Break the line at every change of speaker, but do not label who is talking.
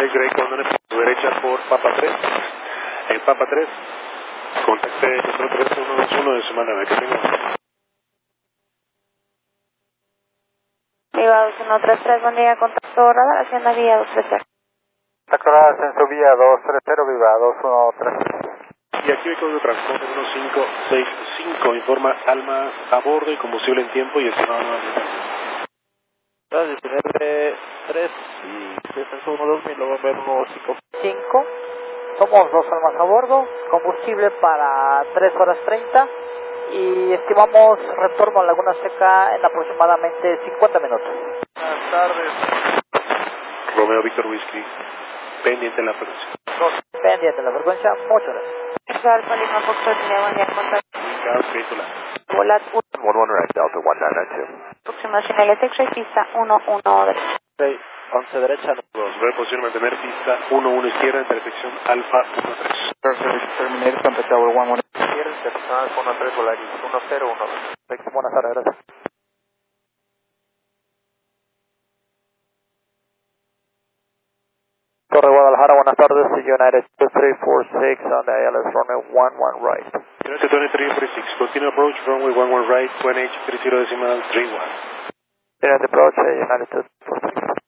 6 Grey Condor, su derecha por Papa 3. En Papa 3, contacte control terrestre 121 de semana, que tengo.
Viva 2133, buen día, contacto radar, hacienda vía 230.
Contacto radar, ascenso vía 230, Viva 2133.
Y aquí el código de transporte 1565, informa Alma a bordo y combustible en tiempo y estimado nuevamente.
19-3 y descenso 1-2, y luego ver 1-5-5. Somos 2 almas a bordo, combustible para 3 horas 30 y estimamos retorno a Laguna Seca en aproximadamente 50 minutos.
Buenas tardes. Romeo Víctor Whisky, pendiente en la frecuencia.
Pendiente en la frecuencia, muchas gracias.
Alfa Lima Foxtrot, buen día, contacto.
Indicados vehicular.
Volat
11 right, Delta 1992.
aproximación LSX, pista 11
11 derecha.
2, reposición mantener pista 11 izquierda, intersección Alfa 13.
Perfect, terminate, contact tower 11. Izquierda, intersección Alfa 13, Volaris 1012. Buenas tardes, gracias. Torre Guadalajara, buenas tardes, United 2346 on the ILS runway 11 right.
United 2346, continue approach, runway 11 right, 1H 30 decimal 31.
United approach, United 246.